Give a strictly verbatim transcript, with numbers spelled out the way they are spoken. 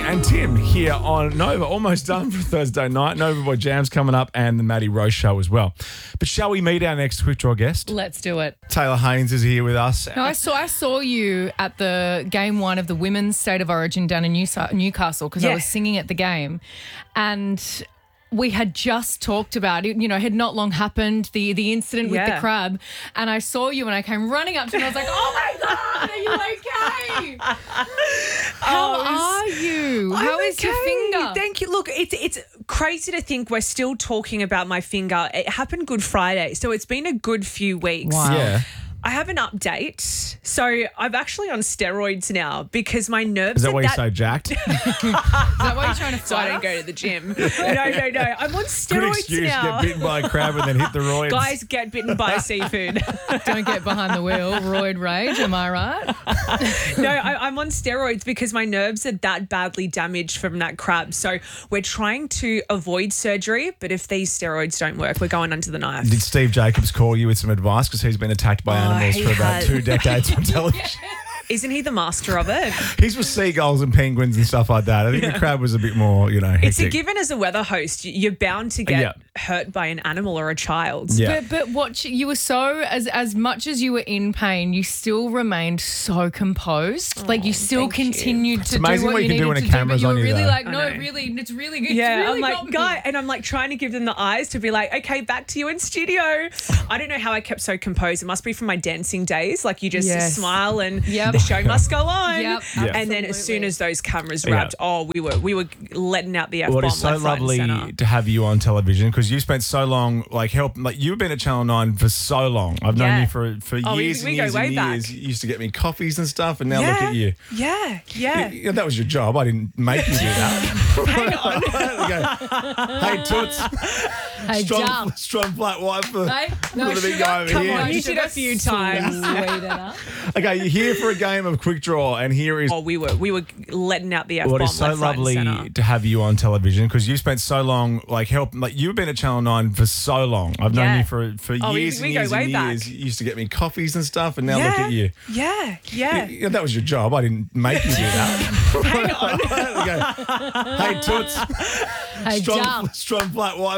and Tim here on Nova. Almost done for Thursday night. Nova Boy Jam's coming up and the Maddie Rose Show as well. But shall we meet our next Quick Draw guest? Let's do it. Taylor Haynes is here with us. No, I saw I saw you at the game one of the Women's State of Origin down in New- Newcastle because Yeah. I was singing at the game, and we had just talked about it. You know, had not long happened the the incident with Yeah. the crab, and I saw you and I came running up to you and I was like, "Oh my God, are you okay? How Oh, are you? I'm How is your okay. finger?" Thank you. Look, it's it's crazy to think we're still talking about my finger. It happened Good Friday, so it's been a good few weeks. Wow. Yeah. I have an update. So I'm actually on steroids now because my nerves Is that are why you're that so jacked? Is that why you're trying to so I fight don't us? go to the gym. no, no, no. I'm on Good steroids excuse. now. Get bitten by a crab and then hit the roids. Guys, get bitten by seafood. Don't get behind the wheel. Roid rage, am I right? no, I, I'm on steroids because my nerves are that badly damaged from that crab. So we're trying to avoid surgery, but if these steroids don't work, we're going under the knife. Did Steve Jacobs call you with some advice because he's been attacked by Oh, animals he for about has. two decades on television? Isn't he the master of it? He's with seagulls and penguins and stuff like that. I think the crab was a bit more, you know, hectic. It's a given as a weather host. You're bound to get Yeah. hurt by an animal or a child. Yeah. But but what you you were so as as much as you were in pain, you still remained so composed. like you still thank you. continued to amazing do what, what you you can do needed when a to do. But camera's you were on you, really though. like, I no, know. really, it's really good. Yeah, it's really I'm like, got me." guy, and I'm like trying to give them the eyes to be like, okay, back to you in studio. I don't know how I kept so composed. It must be from my dancing days. Like you just Yes. smile and Yep. the show must go on. Yep, Yeah. And then as soon absolutely. as those cameras Yeah. wrapped, oh, we were we were letting out the F Well, bomb. it is so left, right, and lovely centre. to have you on television because you spent so long, like, help, like, you've been at Channel nine for so long. I've known Yeah. you for, for Oh, we- years we and go years way and back. years. You used to get me coffees and stuff, and now yeah, look at you. Yeah, yeah. Yeah, that was your job. I didn't make you do that. Hang on. Okay. Hey, Toots. Hey, strong, jump. strong flat white for, Hey, for no the big sugar. guy over Come here. on, you did a few times. Sweet enough. Okay, you're here for a game of Quick Draw, and here is Oh, we were we were letting out the F Well, bomb. it is so left, right, and lovely centre. to have you on television because you spent so long, like, help, like, you've been at Channel nine for so long. I've known Yeah. you for, for Oh, we- years we and go years way and back. years. You used to get me coffees and stuff, and now yeah, look at you. Yeah, yeah. Yeah, that was your job. I didn't make you do that. Hang on. Okay. Hey, Toots. Hey, strong, jump. strong flat white